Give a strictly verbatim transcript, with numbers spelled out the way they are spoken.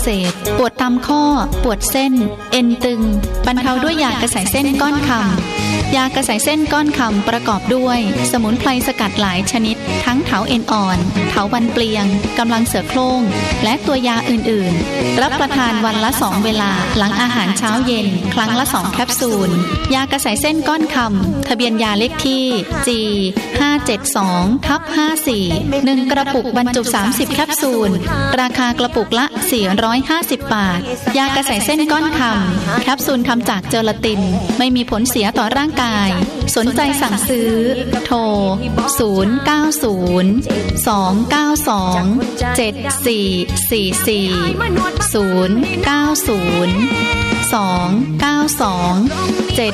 เสบปวดตามข้อปวดเส้นเอ็นตึงบรรเทาด้วยยากระสายเส้นก้อนคำยากระสายเส้นก้อนคำประกอบด้วยสมุนไพรสกัดหลายชนิดทั้งเถาเอ็นอ่อนเถาวันเปลียงกำลังเสือโคร่งและตัวยาอื่นๆรับประทานวันละสองเวลาหลังอาหารเช้าเย็นครั้งละสองแคปซูลยากระสายเส้นก้อนคำทะเบียนยาเลขที่ จี ห้า เจ็ด สอง ทับ ห้าสี่ หนึ่งกระปุกบรรจุสามสิบแคปซูลราคากระปุกละสี่ร้อยห้าสิบบาทยากระสายเส้นก้อนคำแคปซูลทำจากเจลาตินไม่มีผลเสียต่อร่างกายสนใจสั่งซื้อโทรศูนย์ เก้า ศูนย์ สอง เก้า สอง เจ็ด สี่ สี่ สี่ ศูนย์ เก้า ศูนย์ สอง เก้า สอง เจ็ด